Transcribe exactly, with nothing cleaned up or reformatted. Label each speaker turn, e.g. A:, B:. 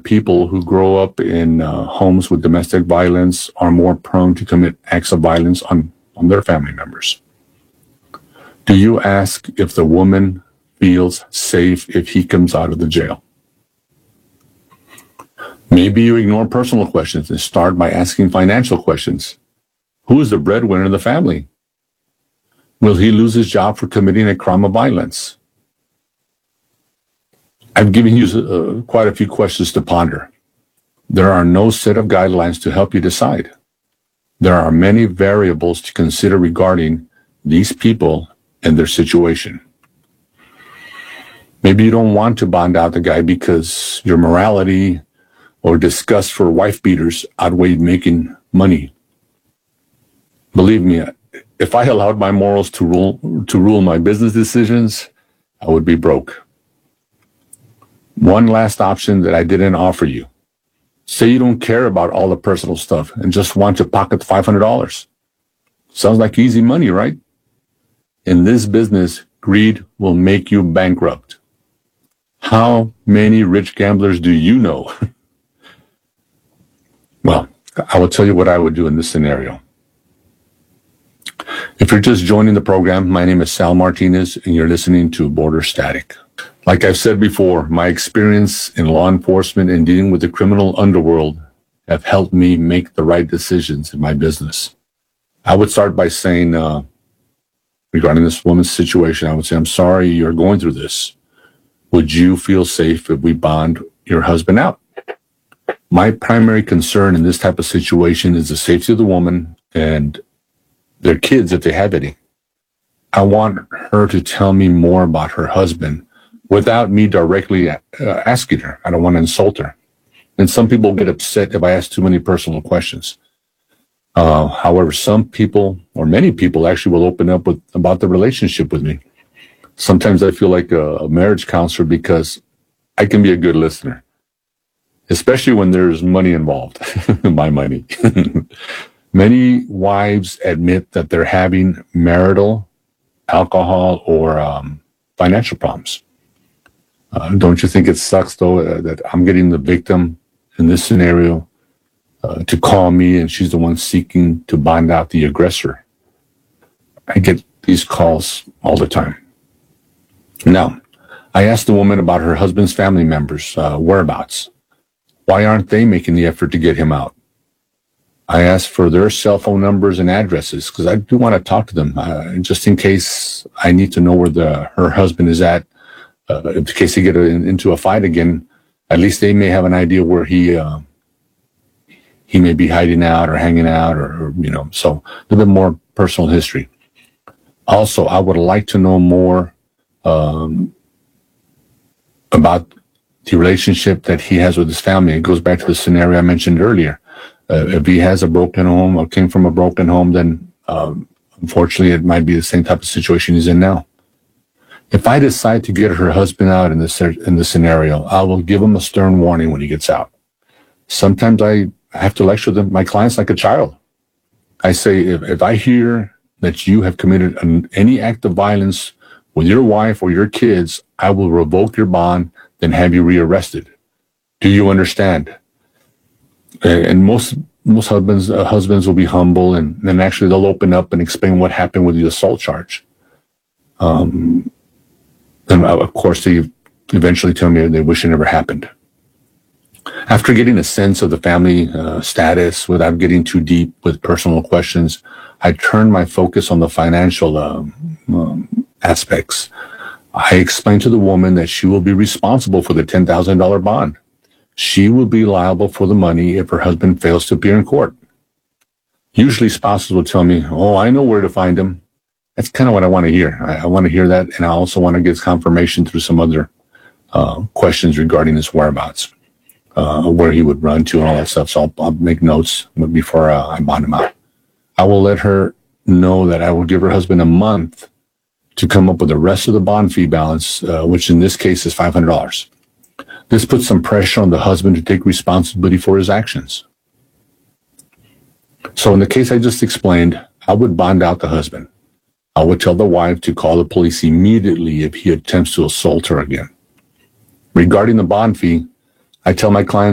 A: people who grow up in uh, homes with domestic violence are more prone to commit acts of violence on, on their family members? Do you ask if the woman feels safe if he comes out of the jail? Maybe you ignore personal questions and start by asking financial questions. Who is the breadwinner of the family? Will he lose his job for committing a crime of violence? I've given you uh, quite a few questions to ponder. There are no set of guidelines to help you decide. There are many variables to consider regarding these people and their situation. Maybe you don't want to bond out the guy because your morality or disgust for wife beaters outweighed making money. Believe me, if I allowed my morals to rule to rule my business decisions, I would be broke. One last option that I didn't offer you. Say you don't care about all the personal stuff and just want to pocket five hundred dollars. Sounds like easy money, right? In this business, greed will make you bankrupt. How many rich gamblers do you know? Well, I will tell you what I would do in this scenario. If you're just joining the program, my name is Sal Martinez, and you're listening to Border Static. Like I've said before, my experience in law enforcement and dealing with the criminal underworld have helped me make the right decisions in my business. I would start by saying, uh, regarding this woman's situation, I would say, I'm sorry you're going through this. Would you feel safe if we bond your husband out? My primary concern in this type of situation is the safety of the woman and their kids, if they have any. I want her to tell me more about her husband without me directly uh, asking her. I don't want to insult her. And some people get upset if I ask too many personal questions. Uh, however, some people, or many people, actually will open up with about the relationship with me. Sometimes I feel like a, a marriage counselor because I can be a good listener, especially when there's money involved, my money. Many wives admit that they're having marital, alcohol, or um, financial problems. Uh, don't you think it sucks, though, uh, that I'm getting the victim in this scenario uh, to call me and she's the one seeking to bond out the aggressor? I get these calls all the time. Now, I asked the woman about her husband's family members' uh, whereabouts. Why aren't they making the effort to get him out? I asked for their cell phone numbers and addresses because I do want to talk to them, uh, just in case I need to know where the her husband is at. Uh, in case they get a, into a fight again, at least they may have an idea where he uh, he may be hiding out or hanging out, or, or you know, so a little bit more personal history. Also, I would like to know more um, about the relationship that he has with his family. It goes back to the scenario I mentioned earlier. Uh, if he has a broken home or came from a broken home, then um, unfortunately it might be the same type of situation he's in now. If I decide to get her husband out in this in this scenario, I will give him a stern warning when he gets out. Sometimes I have to lecture them, my clients like a child. I say, if, if I hear that you have committed an, any act of violence with your wife or your kids, I will revoke your bond, then have you rearrested. Do you understand? And most most husbands uh, husbands will be humble, and then actually they'll open up and explain what happened with the assault charge. Um, and of course, they eventually tell me they wish it never happened. After getting a sense of the family uh, status without getting too deep with personal questions, I turned my focus on the financial um, um, aspects. I explained to the woman that she will be responsible for the ten thousand dollars bond. She will be liable for the money if her husband fails to appear in court. Usually spouses will tell me, oh, I know where to find him. That's kind of what I want to hear. I, I want to hear that, and I also want to get confirmation through some other uh, questions regarding his whereabouts, uh, where he would run to and all that stuff. So I'll, I'll make notes before uh, I bond him out. I will let her know that I will give her husband a month to come up with the rest of the bond fee balance, uh, which in this case is five hundred dollars. This puts some pressure on the husband to take responsibility for his actions. So in the case I just explained, I would bond out the husband. I would tell the wife to call the police immediately if he attempts to assault her again. Regarding the bond fee, I tell my clients